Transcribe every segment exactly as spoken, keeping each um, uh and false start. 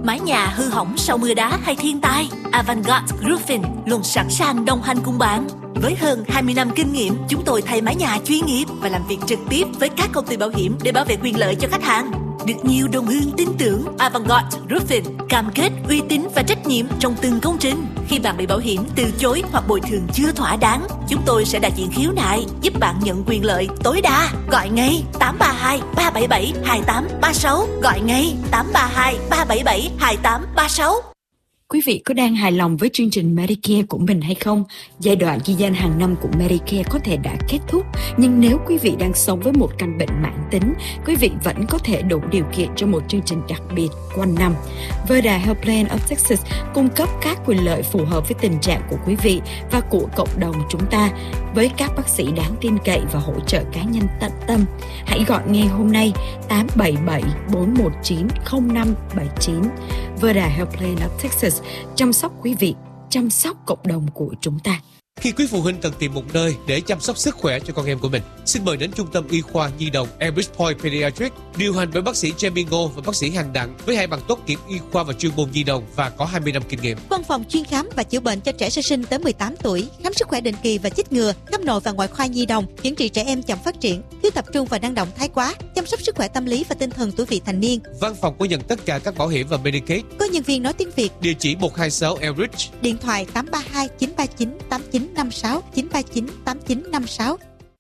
mái nhà hư hỏng sau mưa đá hay thiên tai, Avantgarde Roofing luôn sẵn sàng đồng hành cùng bạn. Với hơn hai mươi năm kinh nghiệm, chúng tôi thay mái nhà chuyên nghiệp và làm việc trực tiếp với các công ty bảo hiểm để bảo vệ quyền lợi cho khách hàng. Được nhiều đồng hương tin tưởng, Avantgarde Roofing cam kết uy tín và trách nhiệm trong từng công trình. Khi bạn bị bảo hiểm từ chối hoặc bồi thường chưa thỏa đáng, chúng tôi sẽ đại diện khiếu nại, giúp bạn nhận quyền lợi tối đa. Gọi ngay tám ba hai ba bảy bảy hai tám ba sáu, gọi ngay tám ba hai ba bảy bảy hai tám ba sáu. Quý vị có đang hài lòng với chương trình Medicare của mình hay không? Giai đoạn ghi danh hàng năm của Medicare có thể đã kết thúc, nhưng nếu quý vị đang sống với một căn bệnh mãn tính, quý vị vẫn có thể đủ điều kiện cho một chương trình đặc biệt quanh năm. Verda Health Plan of Texas cung cấp các quyền lợi phù hợp với tình trạng của quý vị và của cộng đồng chúng ta, với các bác sĩ đáng tin cậy và hỗ trợ cá nhân tận tâm. Hãy gọi ngay hôm nay tám bảy bảy bốn một chín không năm bảy chín. Verda Health Plan of Texas chăm sóc quý vị, chăm sóc cộng đồng của chúng ta. Khi quý phụ huynh cần tìm một nơi để chăm sóc sức khỏe cho con em của mình, xin mời đến Trung tâm Y khoa Nhi đồng Elbridge Point Pediatrics, điều hành bởi bác sĩ Jamie Ngô và bác sĩ Hành Đặng, với hai bằng tốt nghiệp y khoa và chuyên môn nhi đồng và có hai mươi năm kinh nghiệm. Văn phòng chuyên khám và chữa bệnh cho trẻ sơ sinh tới mười tám tuổi, khám sức khỏe định kỳ và chích ngừa, khám nội và ngoại khoa nhi đồng, chữa trị trẻ em chậm phát triển, thiếu tập trung và năng động thái quá, chăm sóc sức khỏe tâm lý và tinh thần tuổi vị thành niên. Văn phòng có nhận tất cả các bảo hiểm và Medicaid. Có nhân viên nói tiếng Việt. Địa chỉ một hai sáu Elbridge. Điện thoại tám ba hai chín ba chín tám chín năm sáu, chín ba chín tám chín năm sáu.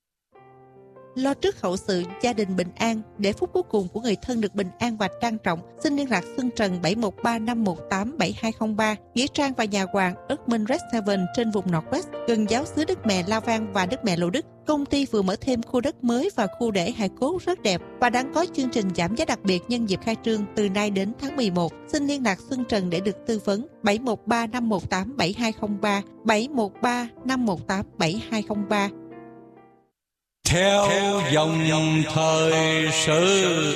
Lo trước hậu sự gia đình bình an, để phút cuối cùng của người thân được bình an và trang trọng, xin liên lạc Xuân Trần bảy một ba năm một tám bảy hai không ba, Nghĩa Trang và nhà hoàng Erdman Red Seven trên vùng Northwest, gần giáo xứ Đức Mẹ La Vang và Đức Mẹ Lộ Đức. Công ty vừa mở thêm khu đất mới và khu để hài cốt rất đẹp và đang có chương trình giảm giá đặc biệt nhân dịp khai trương từ nay đến tháng mười một. Xin liên lạc Xuân Trần để được tư vấn. bảy một ba năm một tám bảy hai không ba, bảy một ba năm một tám bảy hai không ba. Theo, Theo dòng, dòng thời sự.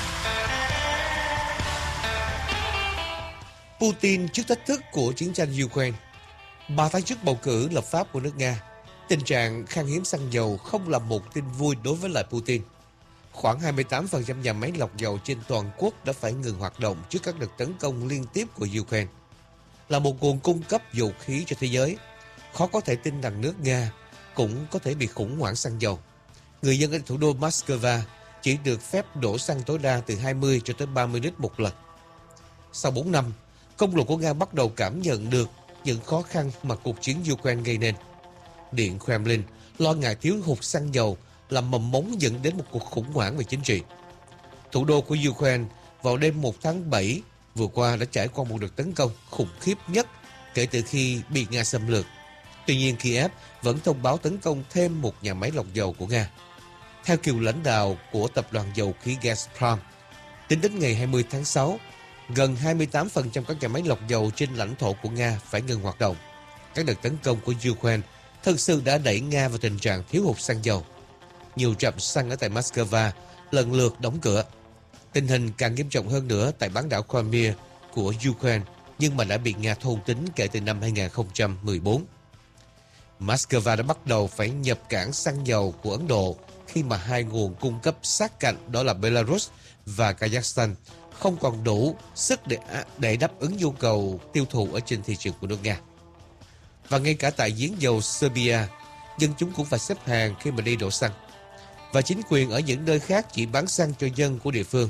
Putin trước thách thức của chiến tranh Ukraine. Ba tháng trước bầu cử lập pháp của nước Nga, tình trạng khan hiếm xăng dầu không là một tin vui đối với lại Putin. Khoảng hai mươi tám phần trăm nhà máy lọc dầu trên toàn quốc đã phải ngừng hoạt động trước các đợt tấn công liên tiếp của Ukraine. Là một nguồn cung cấp dầu khí cho thế giới, khó có thể tin rằng nước Nga cũng có thể bị khủng hoảng xăng dầu. Người dân ở thủ đô Moscow chỉ được phép đổ xăng tối đa từ hai mươi cho tới ba mươi lít một lần. Sau bốn năm, công luận của Nga bắt đầu cảm nhận được những khó khăn mà cuộc chiến Ukraine gây nên. Điện Kremlin lo ngại thiếu hụt xăng dầu là mầm mống dẫn đến một cuộc khủng hoảng về chính trị. Thủ đô của Ukraine vào đêm một tháng bảy vừa qua đã trải qua một đợt tấn công khủng khiếp nhất kể từ khi bị Nga xâm lược. Tuy nhiên, Kiev vẫn thông báo tấn công thêm một nhà máy lọc dầu của Nga. Theo cựu lãnh đạo của tập đoàn dầu khí Gazprom, tính đến ngày hai mươi tháng sáu, gần hai mươi tám phần trăm các nhà máy lọc dầu trên lãnh thổ của Nga phải ngừng hoạt động. Các đợt tấn công của Ukraine thực sự đã đẩy Nga vào tình trạng thiếu hụt xăng dầu. Nhiều trạm xăng ở tại Moscow lần lượt đóng cửa. Tình hình càng nghiêm trọng hơn nữa tại bán đảo Crimea của Ukraine, nhưng mà đã bị Nga thôn tính kể từ năm hai không một bốn. Moscow đã bắt đầu phải nhập cảng xăng dầu của Ấn Độ khi mà hai nguồn cung cấp sát cạnh đó là Belarus và Kazakhstan không còn đủ sức để, để đáp ứng nhu cầu tiêu thụ ở trên thị trường của nước Nga. Và ngay cả tại giếng dầu Serbia, dân chúng cũng phải xếp hàng khi mà đi đổ xăng. Và chính quyền ở những nơi khác chỉ bán xăng cho dân của địa phương.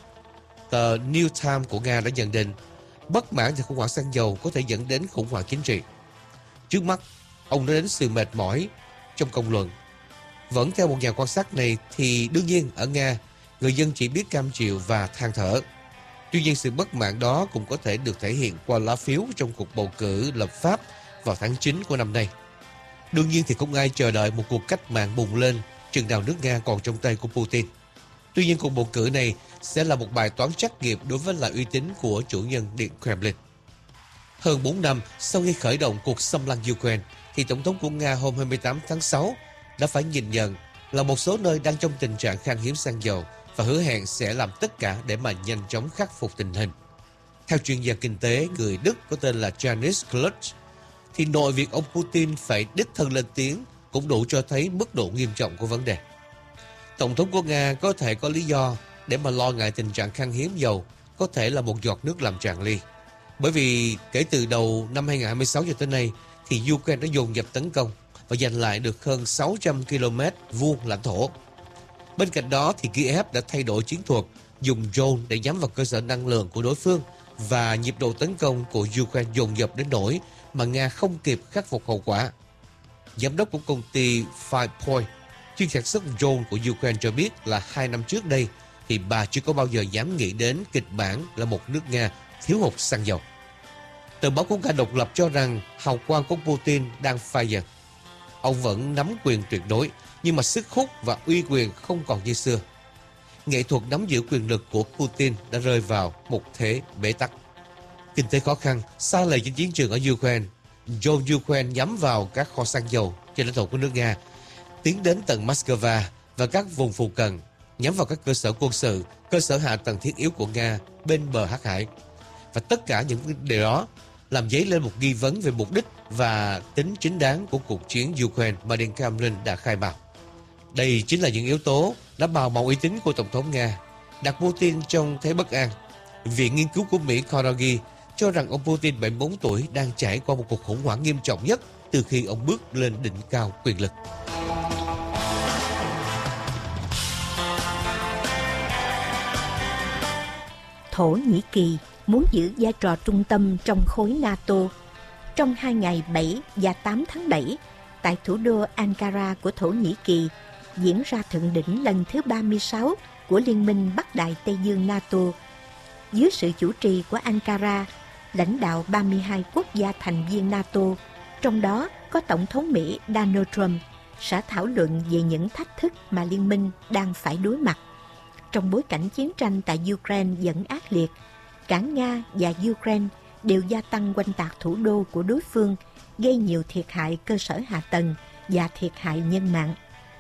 Tờ New Times của Nga đã nhận định bất mãn về khủng hoảng xăng dầu có thể dẫn đến khủng hoảng chính trị. Trước mắt, ông nói đến sự mệt mỏi trong công luận. Vẫn theo một nhà quan sát này thì đương nhiên ở Nga, người dân chỉ biết cam chịu và than thở. Tuy nhiên sự bất mãn đó cũng có thể được thể hiện qua lá phiếu trong cuộc bầu cử lập pháp vào tháng chín của năm nay. Đương nhiên thì không ai chờ đợi một cuộc cách mạng bùng lên chừng nào nước Nga còn trong tay của Putin. Tuy nhiên cuộc bầu cử này sẽ là một bài toán trắc nghiệm đối với lại uy tín của chủ nhân Điện Kremlin. Hơn bốn năm sau khi khởi động cuộc xâm lăng Ukraine, thì Tổng thống của Nga hôm hai mươi tám tháng sáu đã phải nhìn nhận là một số nơi đang trong tình trạng khan hiếm xăng dầu và hứa hẹn sẽ làm tất cả để mà nhanh chóng khắc phục tình hình. Theo chuyên gia kinh tế người Đức có tên là Janis Klutsch, thì nội việc ông Putin phải đích thân lên tiếng cũng đủ cho thấy mức độ nghiêm trọng của vấn đề. Tổng thống của Nga có thể có lý do để mà lo ngại tình trạng khan hiếm dầu có thể là một giọt nước làm tràn ly. Bởi vì kể từ đầu năm hai không hai sáu cho tới nay thì Ukraine đã dồn dập tấn công và giành lại được hơn sáu trăm ki lô mét vuông lãnh thổ. Bên cạnh đó thì Kiev đã thay đổi chiến thuật, dùng drone để nhắm vào cơ sở năng lượng của đối phương, và nhịp độ tấn công của Ukraine dồn dập đến nỗi mà Nga không kịp khắc phục hậu quả. Giám đốc của công ty Fivepoint, chuyên sản xuất drone của Ukraine, cho biết là hai năm trước đây thì bà chưa có bao giờ dám nghĩ đến kịch bản là một nước Nga thiếu hụt xăng dầu. Tờ báo của Nga độc lập cho rằng hào quang của Putin đang phai dần. Ông vẫn nắm quyền tuyệt đối, nhưng mà sức hút và uy quyền không còn như xưa. Nghệ thuật nắm giữ quyền lực của Putin đã rơi vào một thế bế tắc. Kinh tế khó khăn, xa lầy trên chiến trường ở Ukraine, drone Ukraine nhắm vào các kho xăng dầu trên lãnh thổ của nước Nga, tiến đến tận Moscow và các vùng phụ cận, nhắm vào các cơ sở quân sự, cơ sở hạ tầng thiết yếu của Nga bên bờ Hắc Hải. Và tất cả những điều đó làm dấy lên một nghi vấn về mục đích và tính chính đáng của cuộc chiến Ukraine mà Điện Kremlin đã khai bào. Đây chính là những yếu tố đã bào mòn uy tín của Tổng thống Nga, đặt Putin trong thế bất an. Viện nghiên cứu của Mỹ Carnegie cho rằng ông Putin bảy mươi bốn tuổi đang trải qua một cuộc khủng hoảng nghiêm trọng nhất từ khi ông bước lên đỉnh cao quyền lực. Thổ Nhĩ Kỳ muốn giữ vai trò trung tâm trong khối NATO. Trong hai ngày bảy và tám tháng bảy, tại thủ đô Ankara của Thổ Nhĩ Kỳ, diễn ra thượng đỉnh lần thứ ba mươi sáu của Liên minh Bắc Đại Tây Dương NATO. Dưới sự chủ trì của Ankara, lãnh đạo ba mươi hai quốc gia thành viên NATO, trong đó có Tổng thống Mỹ Donald Trump, sẽ thảo luận về những thách thức mà Liên minh đang phải đối mặt. Trong bối cảnh chiến tranh tại Ukraine vẫn ác liệt, cả Nga và Ukraine đều gia tăng quanh tạc thủ đô của đối phương, gây nhiều thiệt hại cơ sở hạ tầng và thiệt hại nhân mạng.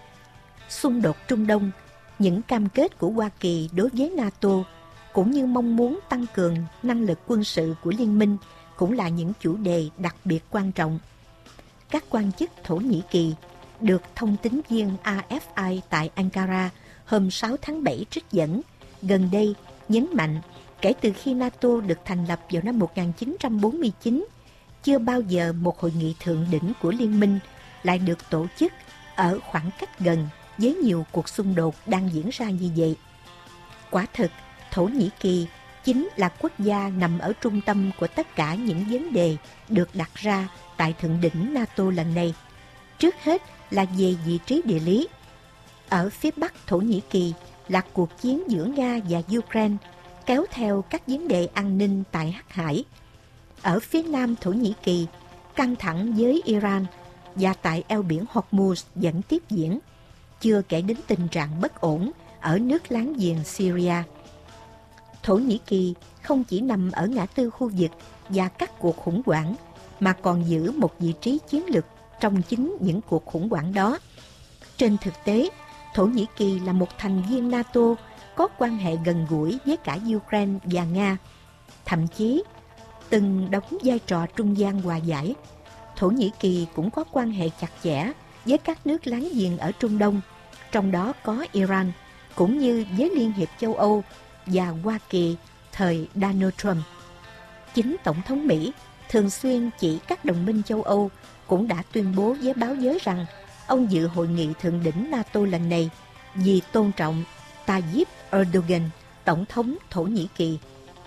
Xung đột Trung Đông, những cam kết của Hoa Kỳ đối với NATO, cũng như mong muốn tăng cường năng lực quân sự của Liên minh cũng là những chủ đề đặc biệt quan trọng. Các quan chức Thổ Nhĩ Kỳ được thông tín viên a ép i tại Ankara hôm sáu tháng bảy trích dẫn, gần đây nhấn mạnh kể từ khi NATO được thành lập vào năm một nghìn chín trăm bốn mươi chín, chưa bao giờ một hội nghị thượng đỉnh của Liên minh lại được tổ chức ở khoảng cách gần với nhiều cuộc xung đột đang diễn ra như vậy. Quả thực, Thổ Nhĩ Kỳ chính là quốc gia nằm ở trung tâm của tất cả những vấn đề được đặt ra tại thượng đỉnh NATO lần này. Trước hết là về vị trí địa lý. Ở phía bắc Thổ Nhĩ Kỳ là cuộc chiến giữa Nga và Ukraine, kéo theo các vấn đề an ninh tại Hắc Hải. Ở phía nam Thổ Nhĩ Kỳ, căng thẳng với Iran, và tại eo biển Hormuz vẫn tiếp diễn, chưa kể đến tình trạng bất ổn ở nước láng giềng Syria. Thổ Nhĩ Kỳ không chỉ nằm ở ngã tư khu vực và các cuộc khủng hoảng, mà còn giữ một vị trí chiến lược trong chính những cuộc khủng hoảng đó. Trên thực tế, Thổ Nhĩ Kỳ là một thành viên NATO có quan hệ gần gũi với cả Ukraine và Nga, thậm chí từng đóng vai trò trung gian hòa giải. Thổ Nhĩ Kỳ cũng có quan hệ chặt chẽ với các nước láng giềng ở Trung Đông, trong đó có Iran, cũng như với Liên hiệp châu Âu và Hoa Kỳ thời Donald Trump. Chính Tổng thống Mỹ thường xuyên chỉ các đồng minh châu Âu cũng đã tuyên bố với báo giới rằng ông dự hội nghị thượng đỉnh NATO lần này vì tôn trọng Tayyip Erdogan, Tổng thống Thổ Nhĩ Kỳ.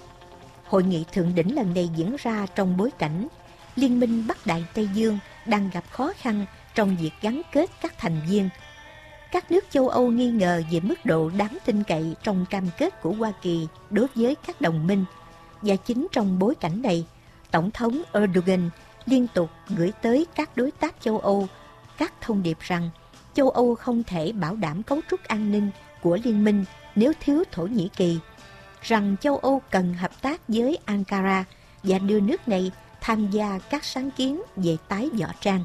Hội nghị thượng đỉnh lần này diễn ra trong bối cảnh Liên minh Bắc Đại Tây Dương đang gặp khó khăn trong việc gắn kết các thành viên. Các nước châu Âu nghi ngờ về mức độ đáng tin cậy trong cam kết của Hoa Kỳ đối với các đồng minh. Và chính trong bối cảnh này, Tổng thống Erdogan liên tục gửi tới các đối tác châu Âu các thông điệp rằng châu Âu không thể bảo đảm cấu trúc an ninh của liên minh nếu thiếu Thổ Nhĩ Kỳ, rằng châu Âu cần hợp tác với Ankara và đưa nước này tham gia các sáng kiến về tái võ trang.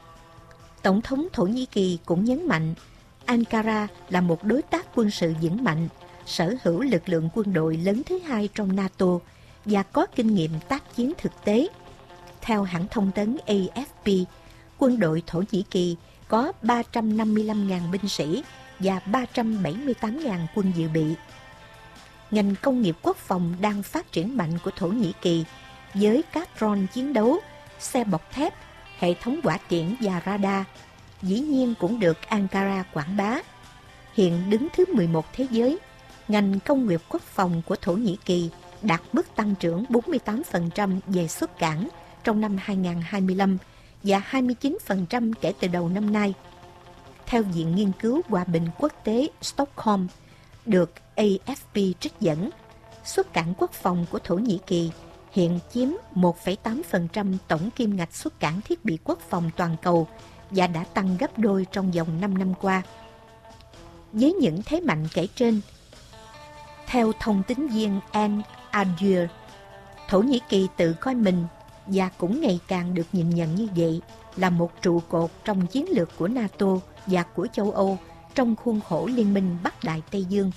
Tổng thống Thổ Nhĩ Kỳ cũng nhấn mạnh Ankara là một đối tác quân sự vững mạnh, sở hữu lực lượng quân đội lớn thứ hai trong NATO và có kinh nghiệm tác chiến thực tế. Theo hãng thông tấn A F P, quân đội Thổ Nhĩ Kỳ có ba trăm năm mươi lăm nghìn binh sĩ và ba trăm bảy mươi tám nghìn quân dự bị. ngành công nghiệp quốc phòng đang phát triển mạnh của Thổ Nhĩ Kỳ với các drone chiến đấu, xe bọc thép, hệ thống hỏa tiễn và radar, dĩ nhiên cũng được Ankara quảng bá. Hiện đứng thứ mười một thế giới, ngành công nghiệp quốc phòng của Thổ Nhĩ Kỳ đạt mức tăng trưởng bốn mươi tám phần trăm về xuất cảng trong năm hai không hai lăm và hai mươi chín phần trăm kể từ đầu năm nay. Theo Viện Nghiên cứu Hòa bình Quốc tế Stockholm, được A F P trích dẫn, xuất cảng quốc phòng của Thổ Nhĩ Kỳ hiện chiếm một phẩy tám phần trăm tổng kim ngạch xuất cảng thiết bị quốc phòng toàn cầu và đã tăng gấp đôi trong vòng năm năm qua. Với những thế mạnh kể trên, theo thông tín viên An Adur, Thổ Nhĩ Kỳ tự coi mình và cũng ngày càng được nhìn nhận như vậy là một trụ cột trong chiến lược của NATO và của châu Âu trong khuôn khổ Liên minh Bắc Đại Tây Dương.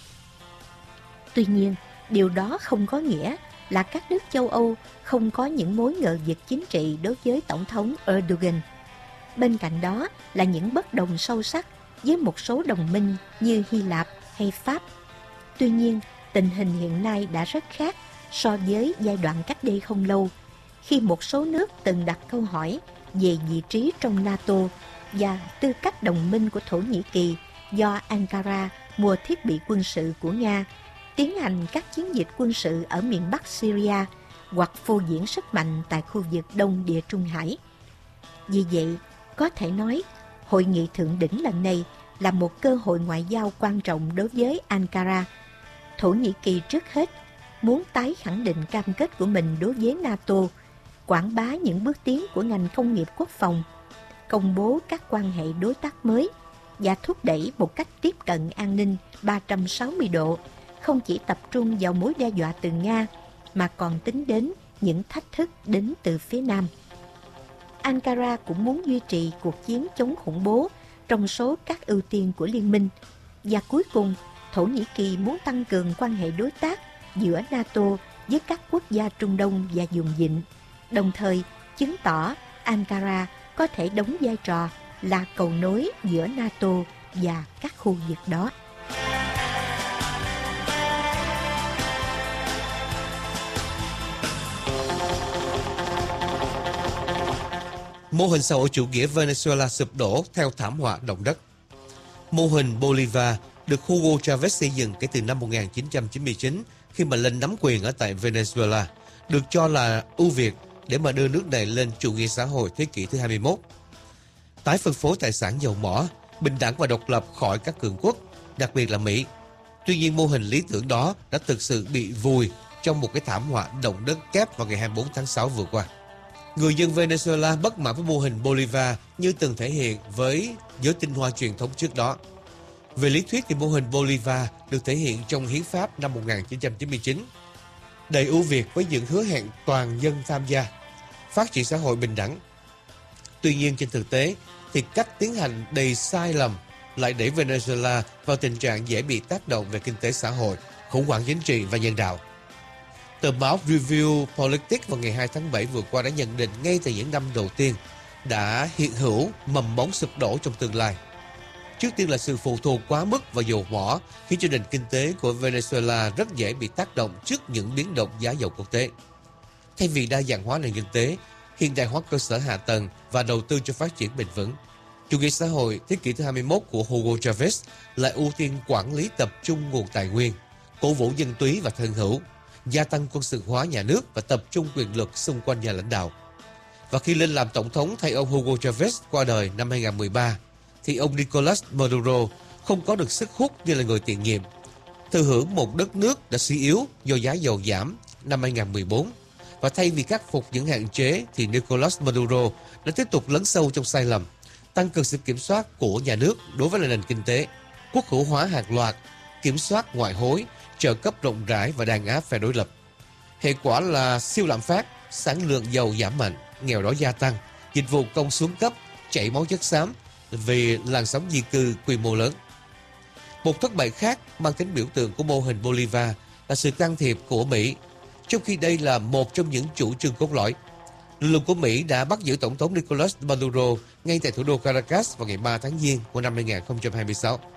Tuy nhiên, điều đó không có nghĩa là các nước châu Âu không có những mối ngờ vực chính trị đối với Tổng thống Erdogan. Bên cạnh đó là những bất đồng sâu sắc với một số đồng minh như Hy Lạp hay Pháp. Tuy nhiên, tình hình hiện nay đã rất khác so với giai đoạn cách đây không lâu, khi một số nước từng đặt câu hỏi về vị trí trong NATO và tư cách đồng minh của Thổ Nhĩ Kỳ do Ankara mua thiết bị quân sự của Nga, tiến hành các chiến dịch quân sự ở miền Bắc Syria hoặc phô diễn sức mạnh tại khu vực Đông Địa Trung Hải. Vì vậy, có thể nói, hội nghị thượng đỉnh lần này là một cơ hội ngoại giao quan trọng đối với Ankara. Thổ Nhĩ Kỳ trước hết muốn tái khẳng định cam kết của mình đối với NATO, quảng bá những bước tiến của ngành công nghiệp quốc phòng, công bố các quan hệ đối tác mới và thúc đẩy một cách tiếp cận an ninh ba trăm sáu mươi độ, không chỉ tập trung vào mối đe dọa từ Nga, mà còn tính đến những thách thức đến từ phía Nam. Ankara cũng muốn duy trì cuộc chiến chống khủng bố trong số các ưu tiên của liên minh. Và cuối cùng, Thổ Nhĩ Kỳ muốn tăng cường quan hệ đối tác giữa NATO với các quốc gia Trung Đông và vùng vịnh, đồng thời chứng tỏ Ankara có thể đóng vai trò là cầu nối giữa NATO và các khu vực đó. Mô hình xã hội chủ nghĩa Venezuela sụp đổ theo thảm họa động đất. Mô hình Bolivar được Hugo Chavez xây dựng kể từ năm một nghìn chín trăm chín mươi chín khi mà lên nắm quyền ở tại Venezuela, được cho là ưu việt để mà đưa nước này lên chủ nghĩa xã hội thế kỷ thứ hai mươi mốt. Tái phân phối tài sản dầu mỏ, bình đẳng và độc lập khỏi các cường quốc, đặc biệt là Mỹ. Tuy nhiên, mô hình lý tưởng đó đã thực sự bị vùi trong một cái thảm họa động đất kép vào ngày hai mươi bốn tháng sáu vừa qua. Người dân Venezuela bất mãn với mô hình Bolivar như từng thể hiện với giới tinh hoa truyền thống trước đó. Về lý thuyết thì mô hình Bolivar được thể hiện trong hiến pháp năm một nghìn chín trăm chín mươi chín, đầy ưu việt với những hứa hẹn toàn dân tham gia, phát triển xã hội bình đẳng. Tuy nhiên trên thực tế thì cách tiến hành đầy sai lầm lại đẩy Venezuela vào tình trạng dễ bị tác động về kinh tế xã hội, khủng hoảng chính trị và nhân đạo. Tờ báo Review Politics vào ngày hai tháng bảy vừa qua đã nhận định ngay từ những năm đầu tiên đã hiện hữu mầm mống sụp đổ trong tương lai. Trước tiên là sự phụ thuộc quá mức vào dầu mỏ khiến cho nền kinh tế của Venezuela rất dễ bị tác động trước những biến động giá dầu quốc tế. Thay vì đa dạng hóa nền kinh tế, hiện đại hóa cơ sở hạ tầng và đầu tư cho phát triển bền vững, chủ nghĩa xã hội thế kỷ thứ hai mươi mốt của Hugo Chavez lại ưu tiên quản lý tập trung nguồn tài nguyên, cổ vũ dân túy và thân hữu, gia tăng quân sự hóa nhà nước và tập trung quyền lực xung quanh nhà lãnh đạo. Và khi lên làm tổng thống thay ông Hugo Chavez qua đời năm hai nghìn không trăm mười ba, thì ông Nicolas Maduro không có được sức hút như là người tiền nhiệm, thừa hưởng một đất nước đã suy yếu do giá dầu giảm năm hai nghìn không trăm mười bốn. Và thay vì khắc phục những hạn chế thì Nicolas Maduro đã tiếp tục lấn sâu trong sai lầm, tăng cường sự kiểm soát của nhà nước đối với nền kinh tế, quốc hữu hóa hàng loạt, kiểm soát ngoại hối, trợ cấp rộng rãi và đàn áp phe đối lập. Hệ quả là siêu lạm phát, sản lượng dầu giảm mạnh, nghèo đói gia tăng, dịch vụ công xuống cấp, chảy máu chất xám vì làn sóng di cư quy mô lớn. Một thất bại khác mang tính biểu tượng của mô hình Bolivar là sự can thiệp của Mỹ, trong khi đây là một trong những chủ trương cốt lõi. Lực lượng của Mỹ đã bắt giữ Tổng thống Nicolas Maduro ngay tại thủ đô Caracas vào ngày ba tháng Giêng của năm hai nghìn không trăm hai mươi sáu.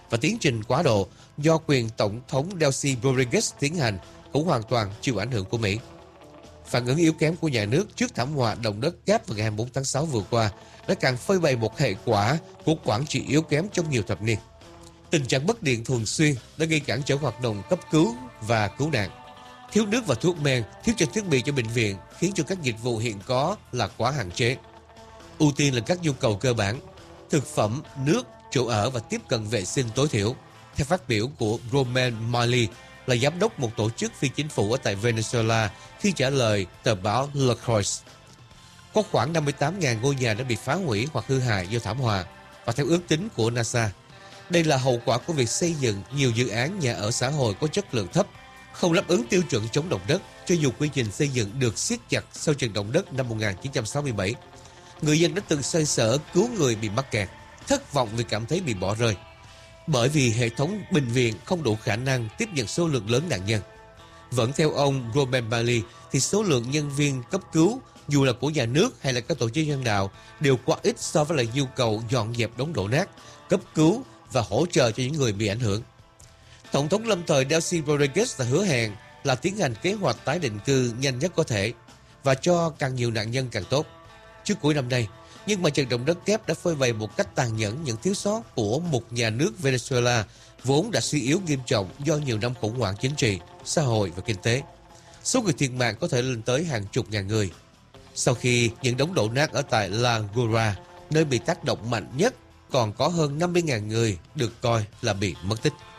và tiến trình quá độ do quyền Tổng thống Delcy Rodriguez tiến hành cũng hoàn toàn chịu ảnh hưởng của Mỹ. Phản ứng yếu kém của nhà nước trước thảm họa động đất Gap vào ngày hai mươi bốn tháng sáu vừa qua đã càng phơi bày một hệ quả của quản trị yếu kém trong nhiều thập niên. Tình trạng mất điện thường xuyên đã gây cản trở hoạt động cấp cứu và cứu nạn. Thiếu nước và thuốc men, thiếu trang thiết bị cho bệnh viện khiến cho các dịch vụ hiện có là quá hạn chế. Ưu tiên là các nhu cầu cơ bản, thực phẩm, nước, chỗ ở và tiếp cận vệ sinh tối thiểu. Theo phát biểu của Roman Marley, là giám đốc một tổ chức phi chính phủ ở tại Venezuela khi trả lời tờ báo Le Croix. Có khoảng năm mươi tám nghìn ngôi nhà đã bị phá hủy hoặc hư hại do thảm họa, và theo ước tính của NASA, đây là hậu quả của việc xây dựng nhiều dự án nhà ở xã hội có chất lượng thấp, không đáp ứng tiêu chuẩn chống động đất, cho dù quy trình xây dựng được siết chặt sau trận động đất năm một nghìn chín trăm sáu mươi bảy. Người dân đã từng xoay sở cứu người bị mắc kẹt, thất vọng vì cảm thấy bị bỏ rơi, bởi vì hệ thống bệnh viện không đủ khả năng tiếp nhận số lượng lớn nạn nhân. Vẫn theo ông Roman Marley, thì số lượng nhân viên cấp cứu, dù là của nhà nước hay là các tổ chức nhân đạo, đều quá ít so với lại nhu cầu dọn dẹp đống đổ nát, cấp cứu và hỗ trợ cho những người bị ảnh hưởng. Tổng thống lâm thời Delcy Rodriguez đã hứa hẹn là tiến hành kế hoạch tái định cư nhanh nhất có thể và cho càng nhiều nạn nhân càng tốt trước cuối năm nay. Nhưng mà trận động đất kép đã phơi bày một cách tàn nhẫn những thiếu sót của một nhà nước Venezuela vốn đã suy yếu nghiêm trọng do nhiều năm khủng hoảng chính trị, xã hội và kinh tế. Số người thiệt mạng có thể lên tới hàng chục ngàn người. Sau khi những đống đổ nát ở tại La Gura, nơi bị tác động mạnh nhất, còn có hơn năm mươi nghìn người được coi là bị mất tích.